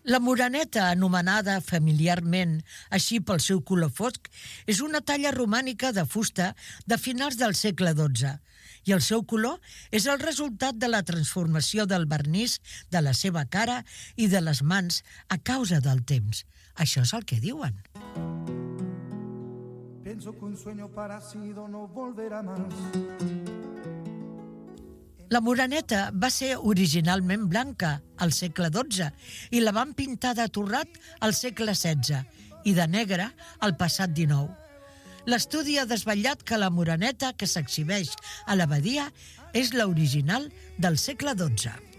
La moreneta, anomenada familiarment així pel seu color fosc, és una talla romànica de fusta de finals del segle XII i el seu color és el resultat de la transformació del vernís de la seva cara i de les mans a causa del temps. Això és el que diuen. Pienso que un sueño parecido no volverá más. La moreneta va ser originalment blanca al segle XII i la van pintar de torrat al segle XVI i de negre al passat XIX. L'estudi ha desvetllat que la moreneta que s'exhibeix a l'abadia és l'original del segle XII.